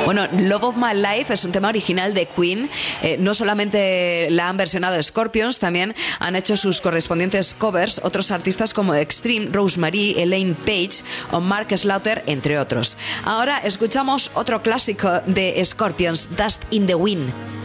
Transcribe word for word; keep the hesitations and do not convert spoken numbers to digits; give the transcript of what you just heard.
Bueno, Love of My Life es un tema original de Queen. Eh, no solamente la han versionado Scorpions, también han hecho sus correspondientes covers otros artistas como Extreme, Rosemary, Elaine Page o Mark Slaughter, entre otros. Ahora escuchamos otro clásico de Scorpions, Dust in the Wind.